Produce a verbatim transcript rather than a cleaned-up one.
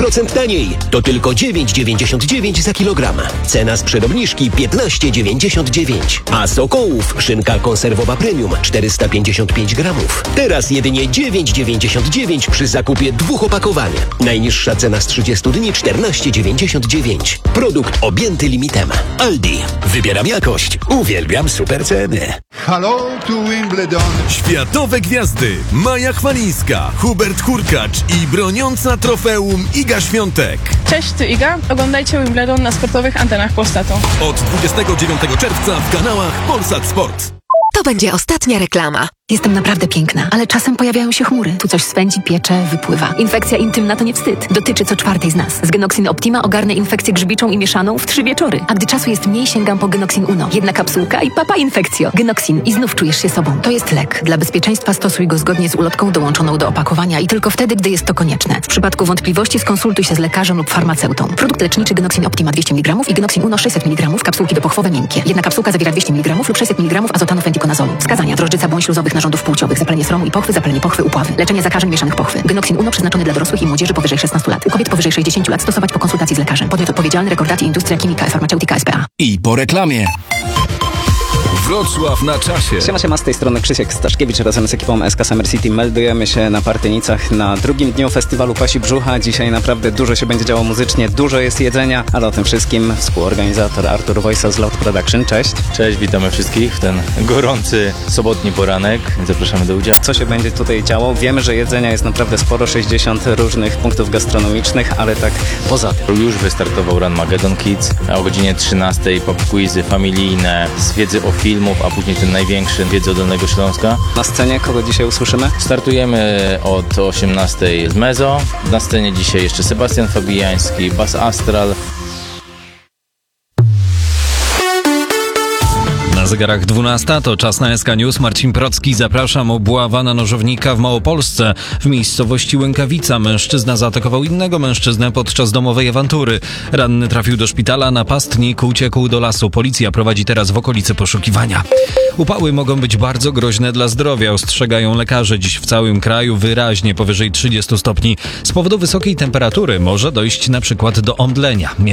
procent taniej. To tylko dziewięć dziewięćdziesiąt dziewięć za kilogram. Cena sprzed obniżki piętnaście dziewięćdziesiąt dziewięć. A Sokołów szynka konserwowa premium czterysta pięćdziesiąt pięć gramów. Teraz jedynie dziewięć dziewięćdziesiąt dziewięć przy zakupie dwóch opakowań. Najniższa cena z trzydziestu dni czternaście dziewięćdziesiąt dziewięć. Produkt objęty limitem. Aldi. Wybieram jakość. Uwielbiam super ceny. Hello to Wimbledon. Światowe gwiazdy Maja Chwalińska, Hubert Hurkacz i broniąca trofeum Iga Świątek. Cześć, tu Iga. Oglądajcie Wimbledon na sportowych antenach Polsatu. Od dwudziestego dziewiątego czerwca w kanałach Polsat Sport. To będzie ostatnia reklama. Jestem naprawdę piękna, ale czasem pojawiają się chmury. Tu coś swędzi, piecze, wypływa. Infekcja intymna to nie wstyd. Dotyczy co czwartej z nas. Z Genoxin Optima ogarnę infekcję grzybiczą i mieszaną w trzy wieczory. A gdy czasu jest mniej, sięgam po Genoxin Uno. Jedna kapsułka i papa infekcjo. Genoxin i znów czujesz się sobą. To jest lek. Dla bezpieczeństwa stosuj go zgodnie z ulotką dołączoną do opakowania i tylko wtedy, gdy jest to konieczne. W przypadku wątpliwości skonsultuj się z lekarzem lub farmaceutą. Produkt leczniczy Genoxin Optima dwieście miligramów i Genoxin Uno sześćset miligramów. Kapsułki dopochwowe miękkie. Jedna kapsułka zawiera dwieście miligramów lub sześćset miligramów azotanu fendikonazolu. Wskazania: drożdżyca bądź śluzowych narządów płciowych, zapalenie sromu i pochwy, zapalenie pochwy, upławy. Leczenie zakażeń mieszanych pochwy. Genoxin Uno przeznaczony dla dorosłych i młodzieży powyżej szesnastu lat. U kobiet powyżej sześćdziesięciu lat stosować po konsultacji z lekarzem. Podmiot odpowiedzialny: Recordati Industria Chimica e Farmaceutica S P A. I po reklamie. Wrocław na czasie. Siema, siema, z tej strony Krzysiek Staszkiewicz. Razem z ekipą S K Summer City meldujemy się na Partynicach na drugim dniu festiwalu Pasi Brzucha. Dzisiaj naprawdę dużo się będzie działo muzycznie, dużo jest jedzenia, ale o tym wszystkim współorganizator Artur Wojsa z Loud Production. Cześć. Cześć, witamy wszystkich w ten gorący sobotni poranek. Zapraszamy do udziału. Co się będzie tutaj działo? Wiemy, że jedzenia jest naprawdę sporo, sześćdziesiąt różnych punktów gastronomicznych, ale tak poza tym. Już wystartował Run Magedon Kids, a o godzinie trzynastej pop quizy familijne z wiedzy o filmów, a później ten największy wiedzy o Dolnego Śląska. Na scenie kogo dzisiaj usłyszymy? Startujemy od osiemnastej z Mezo. Na scenie dzisiaj jeszcze Sebastian Fabijański, Bas Astral. Na zegarach dwunasta to czas na S K News. Marcin Procki, zapraszam. Obława na nożownika w Małopolsce. W miejscowości Łękawica mężczyzna zaatakował innego mężczyznę podczas domowej awantury. Ranny trafił do szpitala, napastnik uciekł do lasu. Policja prowadzi teraz w okolicy poszukiwania. Upały mogą być bardzo groźne dla zdrowia, ostrzegają lekarze. Dziś w całym kraju wyraźnie powyżej trzydziestu stopni. Z powodu wysokiej temperatury może dojść na przykład do omdlenia.